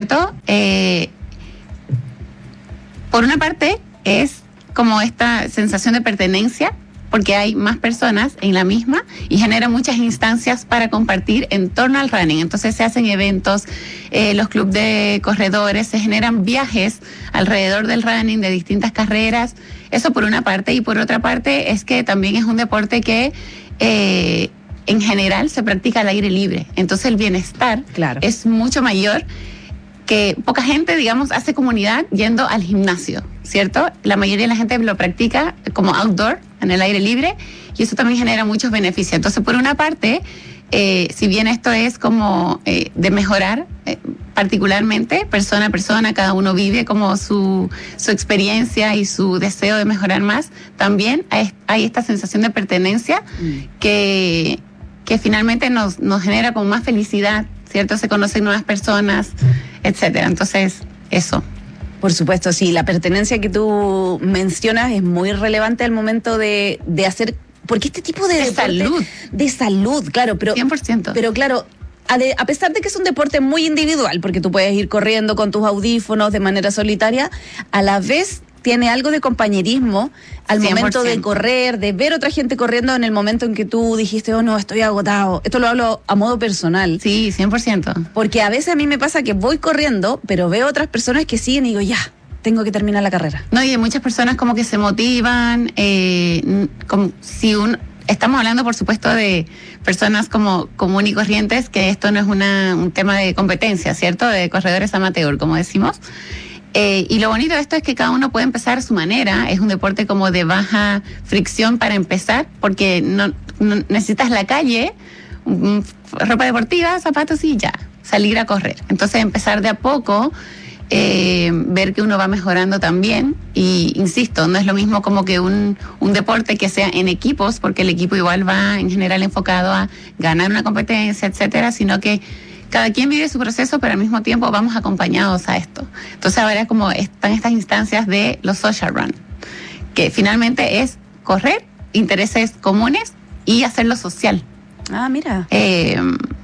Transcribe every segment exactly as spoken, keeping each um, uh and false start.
¿cierto? Eh, por una parte es como esta sensación de pertenencia, porque hay más personas en la misma y genera muchas instancias para compartir en torno al running. Entonces se hacen eventos, eh, los clubes de corredores, se generan viajes alrededor del running de distintas carreras. Eso por una parte. Y por otra parte es que también es un deporte que eh, en general se practica al aire libre. Entonces el bienestar claro. es mucho mayor, que poca gente, digamos, hace comunidad yendo al gimnasio, ¿cierto? La mayoría de la gente lo practica como outdoor, en el aire libre, y eso también genera muchos beneficios. Entonces, por una parte, eh, si bien esto es como eh, de mejorar, eh, particularmente, persona a persona, cada uno vive como su, su experiencia y su deseo de mejorar más, también hay, hay esta sensación de pertenencia mm. que, que finalmente nos, nos genera como más felicidad, ¿cierto? Se conocen nuevas personas, etcétera. Entonces, eso. Por supuesto, sí. La pertenencia que tú mencionas es muy relevante al momento de, de hacer... Porque este tipo de... De deporte, salud. De salud, claro. Pero, cien por ciento. Pero claro, a, de, a pesar de que es un deporte muy individual, porque tú puedes ir corriendo con tus audífonos de manera solitaria, a la vez tiene algo de compañerismo al cien por ciento. momento de correr, de ver otra gente corriendo en el momento en que tú dijiste, oh no, estoy agotado. Esto lo hablo a modo personal. Sí, cien por ciento. Porque a veces a mí me pasa que voy corriendo, pero veo otras personas que siguen y digo, ya, tengo que terminar la carrera. No, y hay muchas personas como que se motivan, eh, como si un... Estamos hablando, por supuesto, de personas como común y corrientes, que esto no es una, un tema de competencia, ¿cierto? De corredores amateur, como decimos. Eh, y lo bonito de esto es que cada uno puede empezar a su manera. Es un deporte como de baja fricción para empezar, porque no, no necesitas la calle, um, ropa deportiva, zapatos y ya, salir a correr. Entonces empezar de a poco, eh, ver que uno va mejorando también. Y insisto, no es lo mismo como que un, un deporte que sea en equipos, porque el equipo igual va en general enfocado a ganar una competencia, etcétera, sino que cada quien vive su proceso, pero al mismo tiempo vamos acompañados a esto. Entonces ahora como están estas instancias de los social run, que finalmente es correr, intereses comunes y hacerlo social. Ah, mira. Eh,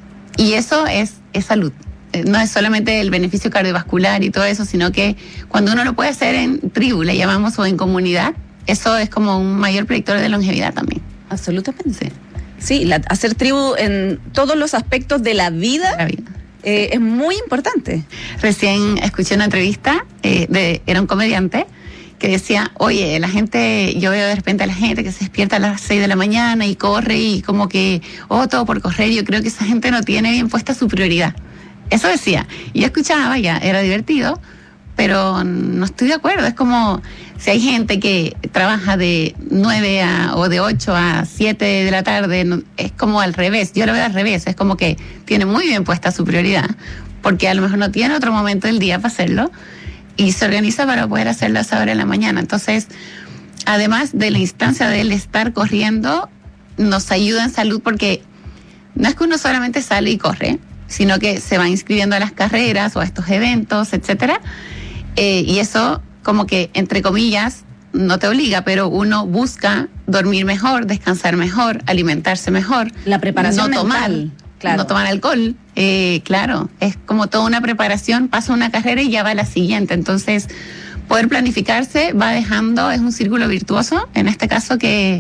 y eso es, es salud. Eh, no es solamente el beneficio cardiovascular y todo eso, sino que cuando uno lo puede hacer en tribu, le llamamos, o en comunidad, eso es como un mayor predictor de longevidad también. Absolutamente. Sí, la, hacer tribu en todos los aspectos de la vida, la vida. Eh, es muy importante. Recién escuché una entrevista, eh, de, era un comediante, que decía, oye, la gente, yo veo de repente a la gente que se despierta a las seis de la mañana y corre y como que, oh, todo por correr, yo creo que esa gente no tiene bien puesta su prioridad. Eso decía. Y yo escuchaba, ya, era divertido, pero no estoy de acuerdo. Es como si hay gente que trabaja de nueve a, o de ocho a siete de la tarde, no, es como al revés. Yo lo veo al revés. Es como que tiene muy bien puesta su prioridad, porque a lo mejor no tiene otro momento del día para hacerlo y se organiza para poder hacerlo a esa hora de la mañana. Entonces, además de la instancia del estar corriendo, nos ayuda en salud, porque no es que uno solamente sale y corre, sino que se va inscribiendo a las carreras o a estos eventos, etcétera. Eh, y eso, como que, entre comillas, no te obliga, pero uno busca dormir mejor, descansar mejor, alimentarse mejor. La preparación no tomar, mental, claro. No tomar alcohol, eh, claro. Es como toda una preparación, pasa una carrera y ya va a la siguiente. Entonces, poder planificarse va dejando, es un círculo virtuoso, en este caso, que,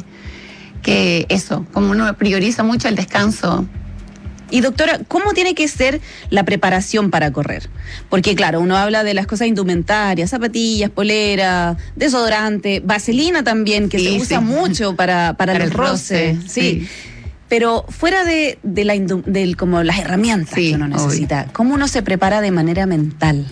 que eso, como uno prioriza mucho el descanso. Y doctora, ¿cómo tiene que ser la preparación para correr? Porque claro, uno habla de las cosas indumentarias, zapatillas, polera, desodorante, vaselina también, que sí, se usa sí. mucho para, para, para el roce, roce sí. sí. Pero fuera de, de, la indu- de como las herramientas sí, que uno necesita, obvio. ¿Cómo uno se prepara de manera mental?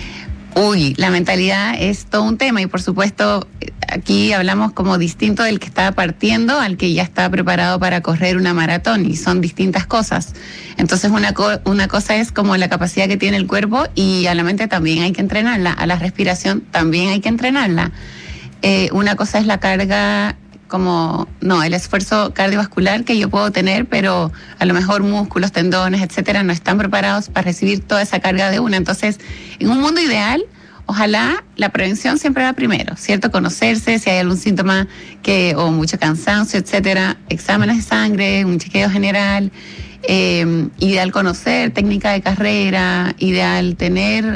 Uy, la mentalidad es todo un tema y por supuesto aquí hablamos como distinto del que está partiendo al que ya está preparado para correr una maratón y son distintas cosas. Entonces una, co- una cosa es como la capacidad que tiene el cuerpo y a la mente también hay que entrenarla, a la respiración también hay que entrenarla. Eh, una cosa es la carga como, no, el esfuerzo cardiovascular que yo puedo tener, pero a lo mejor músculos, tendones, etcétera, no están preparados para recibir toda esa carga de una. Entonces, en un mundo ideal, ojalá la prevención siempre va primero, ¿cierto? Conocerse, si hay algún síntoma que, o mucho cansancio, etcétera, exámenes de sangre, un chequeo general, eh, ideal conocer técnica de carrera, ideal tener